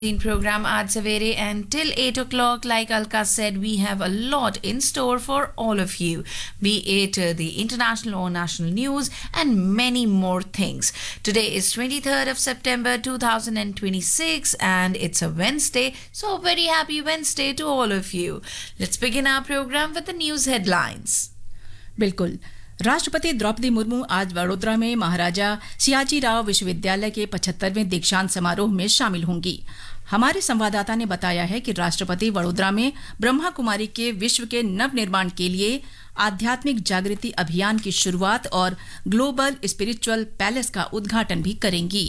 Program at Savere and till 8 o'clock. Like Alka said, we have a lot in store for all of you, be it the international or national news and many more things. Today is 23rd of September 2026 and it's a Wednesday, so a very happy Wednesday to all of you. Let's begin our program with the news headlines. बिल्कुल। राष्ट्रपति द्रौपदी मुर्मू आज वडोदरा में महाराजा सियाजी राव विश्वविद्यालय के 75वें दीक्षांत समारोह में शामिल होंगी। हमारे संवाददाता ने बताया है कि राष्ट्रपति वडोदरा में ब्रह्मा कुमारी के विश्व के नवनिर्माण के लिए आध्यात्मिक जागृति अभियान की शुरुआत और ग्लोबल स्पिरिचुअल पैलेस का उद्घाटन भी करेंगी।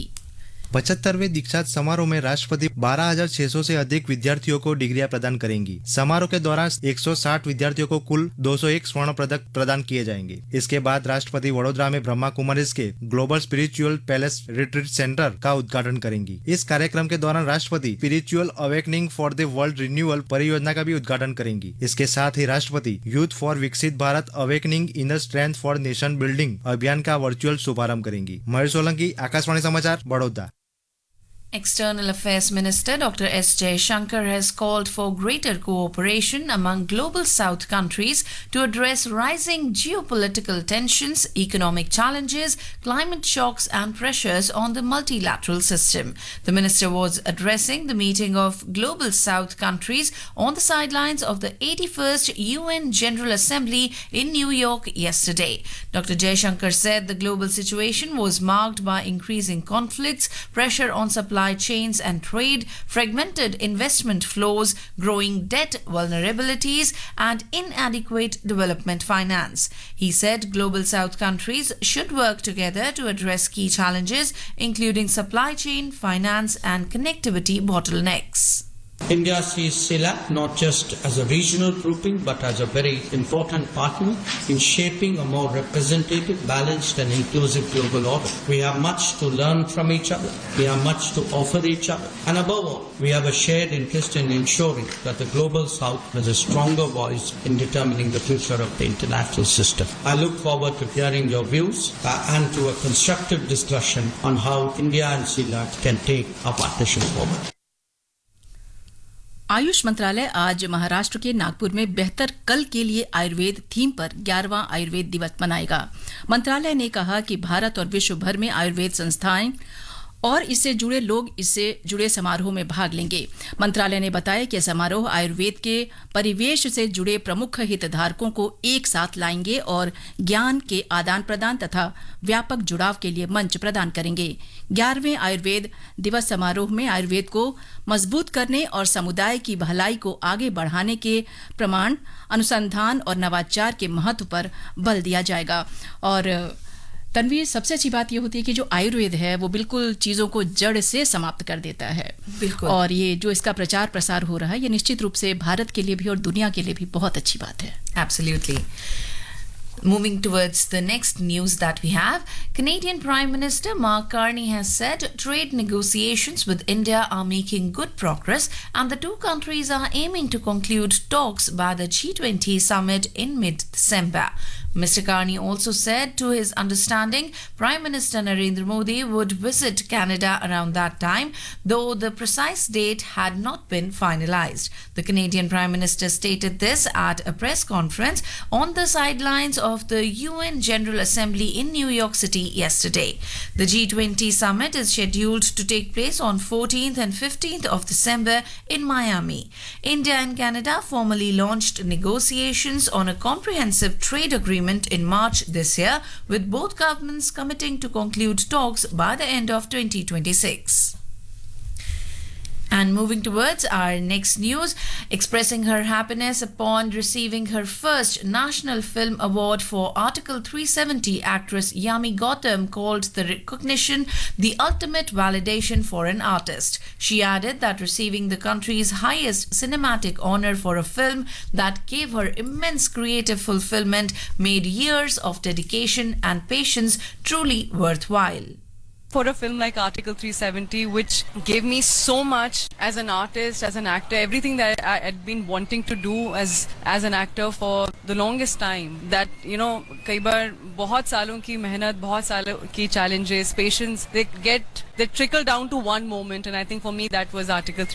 75वें दीक्षांत समारोह में राष्ट्रपति 12,600 से अधिक विद्यार्थियों को डिग्रियां प्रदान करेंगी। समारोह के दौरान 160 विद्यार्थियों को कुल 201 स्वर्ण पदक प्रदान किए जाएंगे। इसके बाद राष्ट्रपति वडोदरा में ब्रह्मा कुमारीज के global spiritual palace retreat centre का उद्घाटन करेंगी। इस कार्यक्रम के दौरान राष्ट्रपति spiritual awakening for the world renewal परियोजना का भी उद्घाटन करेंगी। इसके साथ ही राष्ट्रपति यूथ फॉर विकसित Bharat awakening inner strength for nation building अभियान का वर्चुअल शुभारंभ करेंगी। महेश सोलंकी, आकाशवाणी समाचार, Baroda. External Affairs Minister Dr. S. Jaishankar has called for greater cooperation among Global South countries to address rising geopolitical tensions, economic challenges, climate shocks and pressures on the multilateral system. The minister was addressing the meeting of Global South countries on the sidelines of the 81st UN General Assembly in New York yesterday. Dr. Jaishankar said the global situation was marked by increasing conflicts, pressure on supply chains and trade, fragmented investment flows, growing debt vulnerabilities, and inadequate development finance. He said Global South countries should work together to address key challenges, including supply chain, finance, and connectivity bottlenecks. India sees CELAC not just as a regional grouping but as a very important partner in shaping a more representative, balanced and inclusive global order. We have much to learn from each other. We have much to offer each other. And above all, we have a shared interest in ensuring that the Global South has a stronger voice in determining the future of the international system. I look forward to hearing your views and to a constructive discussion on how India and CELAC can take our partnership forward. Ayush मंत्रालय आज महाराष्ट्र के नागपुर में बेहतर कल के लिए Ayurveda theme पर 11वां आयुर्वेद दिवस मनाएगा। मंत्रालय ने कहा कि भारत और विश्व भर में आयुर्वेद संस्थाएं और इससे जुड़े लोग इससे जुड़े समारोह में भाग लेंगे। मंत्रालय ने बताया कि समारोह आयुर्वेद के परिवेश से जुड़े प्रमुख हितधारकों को एक साथ लाएंगे और ज्ञान के आदान प्रदान तथा व्यापक जुड़ाव के लिए मंच प्रदान करेंगे। 11वें आयुर्वेद दिवस समारोह में आयुर्वेद को मजबूत करने और समुदाय की भलाई को आगे बढ़ाने के प्रमाण, अनुसंधान और नवाचार के महत्व पर बल दिया जाएगा। और तन्वी, सबसे अच्छी बात ये होती है कि जो आयुर्वेद है वो बिल्कुल चीज़ों को जड़ से समाप्त कर देता है। बिल्कुल। और ये जो इसका प्रचार प्रसार हो रहा है ये निश्चित रूप से भारत के लिए भी और दुनिया के लिए भी बहुत अच्छी बात है। Absolutely. Moving towards the next news that we have, Canadian Prime Minister Mark Carney has said trade negotiations with India are making good progress and the two countries are aiming to conclude talks by the G20 summit in mid-December. Mr. Carney also said, to his understanding, Prime Minister Narendra Modi would visit Canada around that time, though the precise date had not been finalized. The Canadian Prime Minister stated this at a press conference on the sidelines of the UN General Assembly in New York City yesterday. The G20 summit is scheduled to take place on 14th and 15th of December in Miami. India and Canada formally launched negotiations on a comprehensive trade agreement in March this year, with both governments committing to conclude talks by the end of 2026. And moving towards our next news, expressing her happiness upon receiving her first National Film Award for Article 370, actress Yami Gautam called the recognition the ultimate validation for an artist. She added that receiving the country's highest cinematic honor for a film that gave her immense creative fulfillment made years of dedication and patience truly worthwhile. for a film like Article 370, which gave me so much as an artist, as an actor, everything that I had been wanting to do as an actor for the longest time. That, you know, कई बार बहुत सालों की मेहनत, बहुत सालों की challenges, patience, they trickle down to one moment, and I think for me that was Article 370.